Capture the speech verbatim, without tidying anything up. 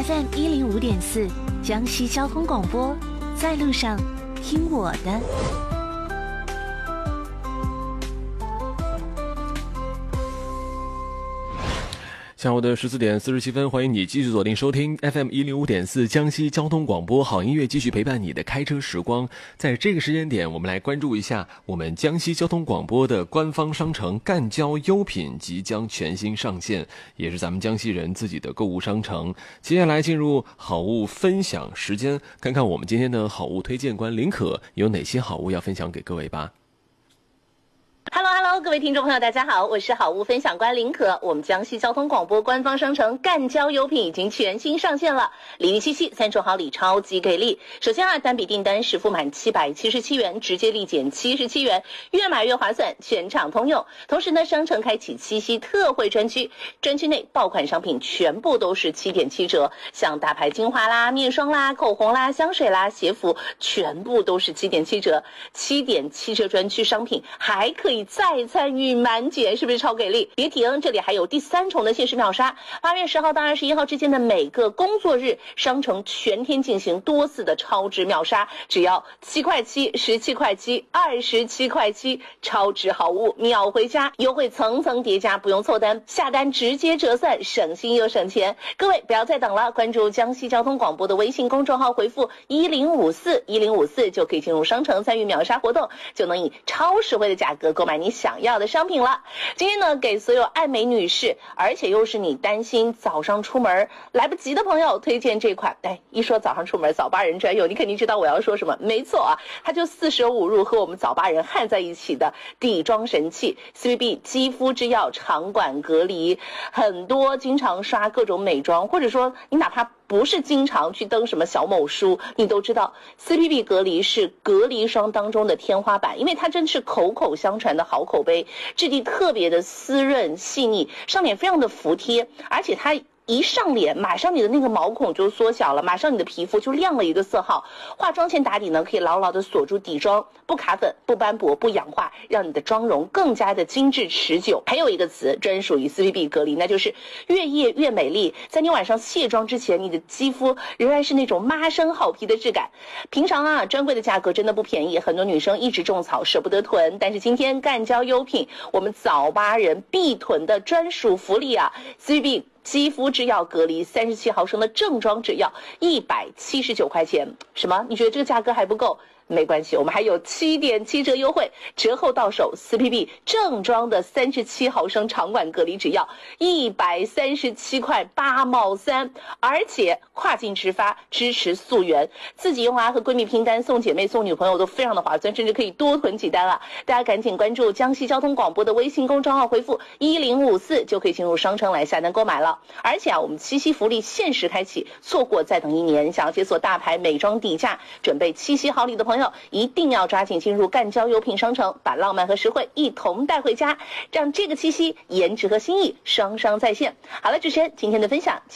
F M 一零五点四，江西交通广播，在路上听我的。 下午的十四点四十七分，欢迎你继续锁定收听 F M 一零五点四江西交通广播，好音乐继续陪伴你的开车时光。在这个时间点，我们来关注一下我们江西交通广播的官方商城赣交优品即将全新上线，也是咱们江西人自己的购物商城。接下来进入好物分享时间，看看我们今天的好物推荐官林可有哪些好物要分享给各位吧。 Hello Hello， 各位听众朋友，大家好，我是好物分享官林可。我们江西交通广播官方商城赣交优品已经全新上线了，礼遇七夕，三重好礼超级给力。首先啊，单笔订单实付满七百七十七元，直接立减七十七元，越买越划算，全场通用。同时呢，商城开启七夕特惠专区，专区内爆款商品全部都是七点七折，像大牌精华啦、面霜啦、口红啦、香水啦、鞋服，全部都是七点七折。七点七折专区商品还可以再参与满减，是不是超给力？别停，这里还有第三重的限时秒杀，八月十号到二十一号之间的每个工作日，商城全天进行多次的超值秒杀，只要七块七、十七块七、二十七块七，超值好物秒回家，优惠层层叠加，不用凑单，下单直接折算，省心又省钱。各位不要再等了，关注江西交通广播的微信公众号，回复一零五四一零五四就可以进入商城参与秒杀活动，就能以超实惠的价格购买你想要的商品了。今天呢，给所有爱美女士，而且又是你担心早上出门来不及的朋友，推荐这款。哎，一说早上出门，早八人专用，你肯定知道我要说什么。没错啊，它就四舍五入和我们早八人焊在一起的底妆神器 C V B 肌肤之钥长管隔离。很多经常刷各种美妆，或者说你哪怕不是经常去登什么小某书，你都知道 C P B 隔离是隔离霜当中的天花板，因为它真是口口相传的好口碑，质地特别的湿润细腻，上脸非常的服帖，而且它一上脸，马上你的那个毛孔就缩小了，马上你的皮肤就亮了一个色号。化妆前打底呢，可以牢牢的锁住底妆，不卡粉、不斑驳、不氧化，让你的妆容更加的精致持久。还有一个词专属于 C P B 隔离，那就是越夜越美丽。在你晚上卸妆之前，你的肌肤仍然是那种妈生好皮的质感。平常啊，专柜的价格真的不便宜，很多女生一直种草舍不得囤，但是今天赣交优品，我们早八人必囤的专属福利啊 ，C P B。肌肤之钥隔离三十七毫升的正装只要一百七十九块钱，什么？你觉得这个价格还不够？没关系，我们还有七点七折优惠，折后到手 C P B 正装的三十七毫升长管隔离只要一百三十七块八毛三，而且跨境直发，支持溯源，自己用啊和闺蜜拼单，送姐妹送女朋友都非常的划算，甚至可以多囤几单啊！大家赶紧关注江西交通广播的微信公众号，回复一零五四就可以进入商城来下单购买了。而且啊，我们七夕福利限时开启，错过再等一年。想要解锁大牌美妆底价，准备七夕好礼的朋友，一定要抓紧进入赣交优品商城，把浪漫和实惠一同带回家，让这个七夕颜值和心意双双在线。好了，主持人今天的分享